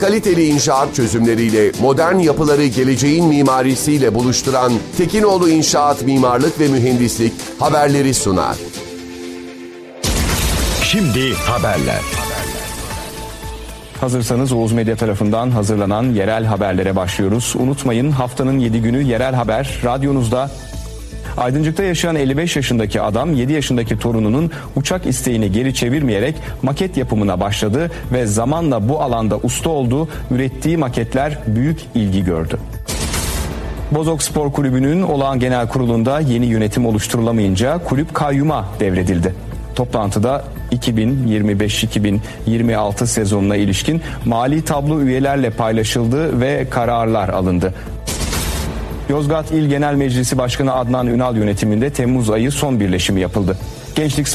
kaliteli inşaat çözümleriyle modern yapıları geleceğin mimarisiyle buluşturan Tekinoğlu İnşaat Mimarlık ve Mühendislik haberleri sunar. Şimdi haberler. Hazırsanız Oğuz Medya tarafından hazırlanan yerel haberlere başlıyoruz. Unutmayın, haftanın 7 günü yerel haber radyonuzda. Aydıncık'ta yaşayan 55 yaşındaki adam 7 yaşındaki torununun uçak isteğini geri çevirmeyerek maket yapımına başladı ve zamanla bu alanda usta oldu. Ürettiği maketler büyük ilgi gördü. Bozok Spor Kulübü'nün olağan genel kurulunda yeni yönetim oluşturulamayınca kulüp kayyuma devredildi. Toplantıda 2025-2026 sezonuna ilişkin mali tablo üyelerle paylaşıldı ve kararlar alındı. Yozgat İl Genel Meclisi Başkanı Adnan Ünal yönetiminde Temmuz ayı son birleşimi yapıldı. Gençlik